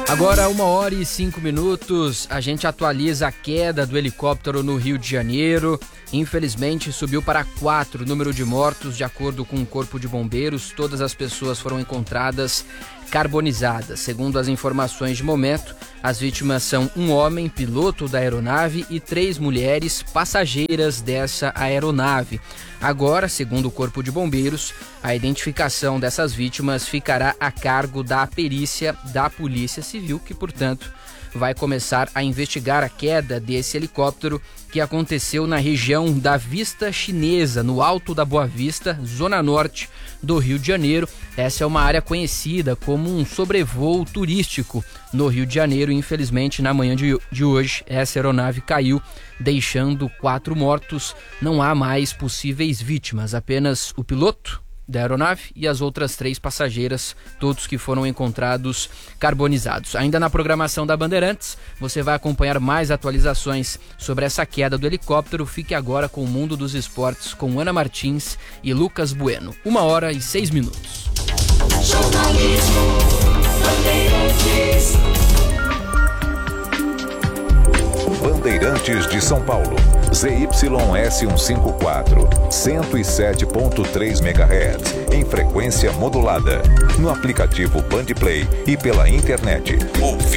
Agora, 1h05, a gente atualiza a queda do helicóptero no Rio de Janeiro. Infelizmente, subiu para 4 o número de mortos, de acordo com o Corpo de Bombeiros. Todas as pessoas foram encontradas carbonizadas. Segundo as informações de momento, as vítimas são um homem, piloto da aeronave, e 3 mulheres, passageiras dessa aeronave. Agora, segundo o Corpo de Bombeiros, a identificação dessas vítimas ficará a cargo da perícia da Polícia Civil, que, portanto, vai começar a investigar a queda desse helicóptero que aconteceu na região da Vista Chinesa, no Alto da Boa Vista, zona norte do Rio de Janeiro. Essa é uma área conhecida como um sobrevoo turístico no Rio de Janeiro. Infelizmente, na manhã de hoje, essa aeronave caiu, deixando 4 mortos. Não há mais possíveis vítimas, apenas o piloto da aeronave e as outras 3 passageiras, todos que foram encontrados carbonizados. Ainda na programação da Bandeirantes, você vai acompanhar mais atualizações sobre essa queda do helicóptero. Fique agora com o Mundo dos Esportes com Ana Martins e Lucas Bueno. 1h06. Jornalismo Bandeirantes. Bandeirantes de São Paulo, ZYS154, 107.3 MHz, em frequência modulada, no aplicativo Bandplay e pela internet.